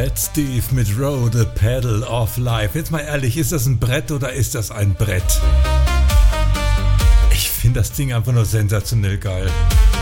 Bad Steve mit Row the Pedal of Life. Jetzt mal ehrlich, ist das ein Brett oder ist das ein Brett? Ich finde das Ding einfach nur sensationell geil.